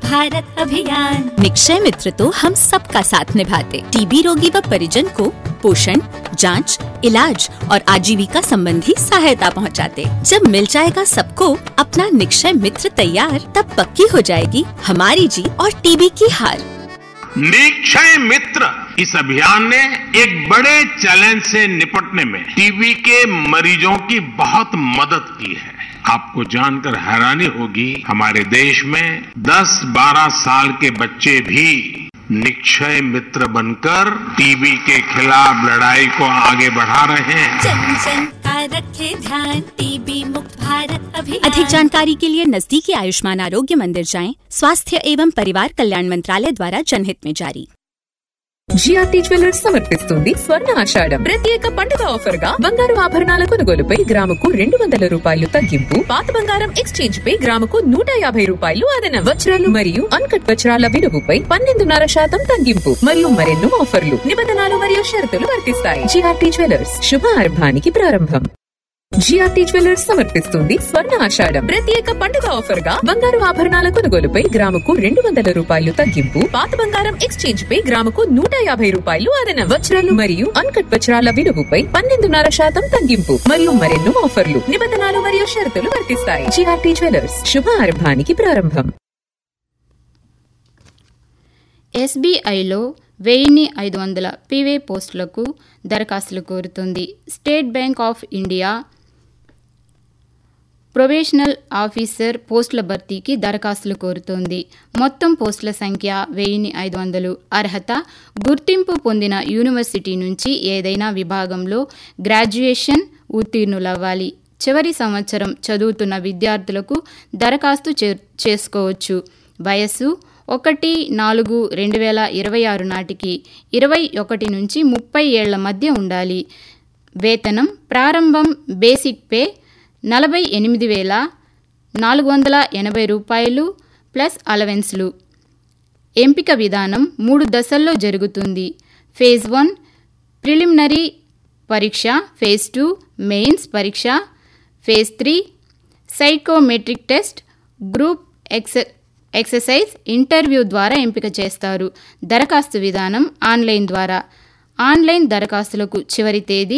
भारत अभियान। निक्षय मित्र तो हम सबका साथ निभाते। टीबी रोगी व परिजन को पोषण, जांच, इलाज और आजीविका संबंधी सहायता पहुंचाते। जब मिल जाएगा सबको अपना निक्षय मित्र तैयार, तब पक्की हो जाएगी हमारी जीत और टीबी की हार। निक्षय मित्र इस अभियान ने एक बड़े चैलेंज से निपटने में टीबी के मरीजों की बहुत मदद की है। आपको जानकर हैरानी होगी, हमारे देश में 10-12 साल के बच्चे भी निक्षय मित्र बनकर टीबी के खिलाफ लड़ाई को आगे बढ़ा रहे हैं। जन जन का रखे ध्यान, टीबी मुक्त भारत अभियान। अधिक जानकारी के लिए नजदीकी आयुष्मान आरोग्य मंदिर जाएं। स्वास्थ्य एवं परिवार कल्याण मंत्रालय द्वारा जनहित में जारी। జిఆర్టీ జ్యువెలర్స్ సమర్పిస్తుంది స్వర్ణ ఆషాఢం ప్రత్యేక పండుగ ఆఫర్ గా బంగారు ఆభరణాల కొనుగోలుపై గ్రాముకు 200 రూపాయలు తగ్గింపు, పాత బంగారం ఎక్స్చేంజ్ పై గ్రాముకు 150 రూపాయలు అదనం, వజ్రాలు మరియు అన్కట్ వజ్రాల విలువపై 12.5% తగ్గింపు మరియు మరెన్నో ఆఫర్లు, నిబంధనలు మరియు షరతులు వర్తిస్తాయి. జిఆర్టీ జ్యువెలర్స్ శుభారంభానికి ప్రారంభం. జిఆర్టీ జ్యువెలర్స్ సమర్పిస్తుంది స్వర్ణ ఆషాఢం ప్రత్యేక పండుగ ఆఫర్ గా బంగారు ఆభరణాల కొనుగోలుపై గ్రాముకు 200 రూపాయలు తగ్గింపు, పాత బంగారం ఎక్స్చేంజ్ పై గ్రాముకు 150 రూపాయలు అదనం, వజ్రాలు మరియు అన్కట్ వజ్రాల విలువపై 12.5% తగ్గింపు మరియు మరెన్నో ఆఫర్లు, నిబంధనలు మరియు షరతులు వర్తిస్తాయి. జిఆర్టీ జ్యువెలర్స్ శుభారంభానికి ప్రారంభం. ఎస్బీఐలో 1500 పీవే పోస్టులకు దరఖాస్తులు కోరుతుంది. State bank of India ప్రొబేషనల్ officer పోస్టుల భర్తీకి దరఖాస్తులు కోరుతోంది. మొత్తం పోస్టుల సంఖ్య 1500. అర్హత గుర్తింపు పొందిన యూనివర్సిటీ నుంచి ఏదైనా విభాగంలో గ్రాడ్యుయేషన్ ఉత్తీర్ణులవ్వాలి. చివరి సంవత్సరం చదువుతున్న విద్యార్థులకు దరఖాస్తు చేసుకోవచ్చు. వయస్సు 1/4/2026 నాటికి 21 నుంచి 30 ఏళ్ల మధ్య ఉండాలి. వేతనం ప్రారంభం బేసిక్ పే 48,480 రూపాయలు ప్లస్ అలవెన్స్లు. ఎంపిక విధానం 3 దశల్లో జరుగుతుంది. ఫేజ్ 1 ప్రిలిమినరీ పరీక్ష, ఫేజ్ 2 మెయిన్స్ పరీక్ష, phase 3 psychometric test, group exercise interview ద్వారా ఎంపిక చేస్తారు. దరఖాస్తు విధానం ఆన్లైన్ ద్వారా. ఆన్లైన్ దరఖాస్తులకు చివరి తేదీ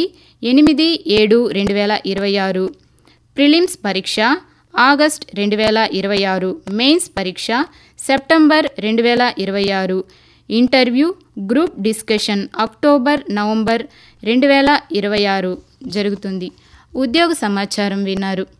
8/7/2026. ప్రిలిమ్స్ పరీక్ష ఆగస్ట్ 2026, మెయిన్స్ పరీక్ష September 2026, interview group discussion October-November 2026 జరుగుతుంది. ఉద్యోగ సమాచారం విన్నారు.